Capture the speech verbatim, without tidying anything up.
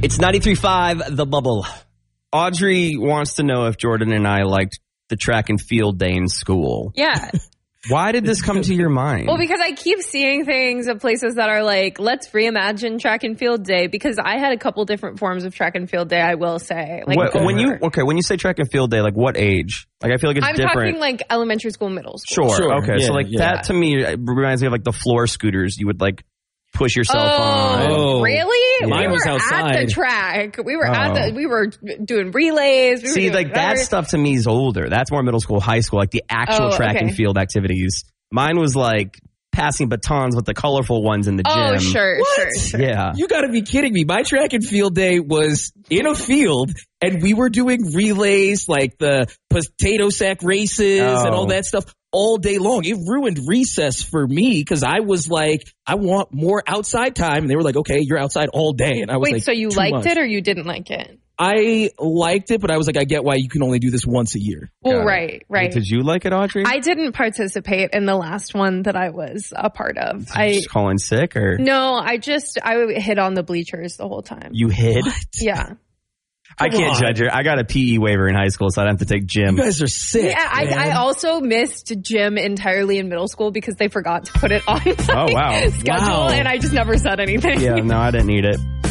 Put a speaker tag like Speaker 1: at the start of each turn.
Speaker 1: It's ninety-three point five, The Bubble. Audrey wants to know if Jordan and I liked the track and field day in school.
Speaker 2: Yeah.
Speaker 1: Why did this come to your mind?
Speaker 2: Well, because I keep seeing things of places that are like, let's reimagine track and field day, because I had a couple different forms of track and field day, I will say. Like
Speaker 1: what, when you okay, when you say track and field day, like what age? Like I feel like it's
Speaker 2: I'm
Speaker 1: different.
Speaker 2: talking like elementary school, middle school.
Speaker 1: Sure.
Speaker 3: Sure.
Speaker 1: Okay.
Speaker 3: Yeah,
Speaker 1: so like
Speaker 3: yeah.
Speaker 1: that to me reminds me of like the floor scooters you would like push yourself
Speaker 2: Oh,
Speaker 1: on.
Speaker 3: Oh.
Speaker 2: really?
Speaker 3: Mine
Speaker 2: we
Speaker 3: was
Speaker 2: were
Speaker 3: outside.
Speaker 2: at the track. We were at
Speaker 1: Oh.
Speaker 2: the, we were doing relays. We were
Speaker 1: See,
Speaker 2: doing
Speaker 1: like that
Speaker 2: whatever.
Speaker 1: stuff to me is older. That's more middle school, high school, like the actual
Speaker 2: Oh,
Speaker 1: track
Speaker 2: okay.
Speaker 1: and field activities. Mine was like passing batons with the colorful ones in the gym.
Speaker 2: Oh, sure,
Speaker 3: What?
Speaker 2: sure, sure.
Speaker 1: Yeah.
Speaker 3: You gotta be kidding me. My track and field day was in a field and we were doing relays like the potato sack races
Speaker 1: Oh.
Speaker 3: and all that stuff all day long. It ruined recess for me because I was like, I want more outside time. And they were like, okay, you're outside all day. And I was
Speaker 2: Wait,
Speaker 3: like,
Speaker 2: so you
Speaker 3: too
Speaker 2: liked
Speaker 3: much.
Speaker 2: it or you didn't like it?
Speaker 3: I liked it, but I was like, I get why you can only do this once a year.
Speaker 2: Well,
Speaker 1: Got it.
Speaker 2: right, right.
Speaker 1: Did you like it, Audrey?
Speaker 2: I didn't participate in the last one that I was a part of.
Speaker 1: Did you
Speaker 2: I
Speaker 1: just call in sick or
Speaker 2: no, I just I hid on the bleachers the whole time.
Speaker 1: you hid?
Speaker 2: Yeah,
Speaker 1: I
Speaker 3: Come
Speaker 1: can't
Speaker 3: on.
Speaker 1: judge her. I got a P E waiver in high school, so I'd have to take gym.
Speaker 3: You guys are sick.
Speaker 2: yeah. I,
Speaker 3: man.
Speaker 2: I also missed gym entirely in middle school because they forgot to put it on my
Speaker 1: Oh, wow.
Speaker 2: schedule,
Speaker 3: Wow.
Speaker 2: and I just never said anything.
Speaker 1: Yeah, no, I didn't need it.